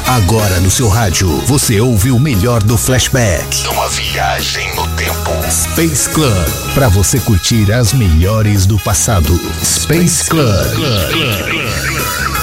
Agora no seu rádio, você ouve o melhor do flashback. Uma viagem no tempo. Space Club, para você curtir as melhores do passado. Space Club.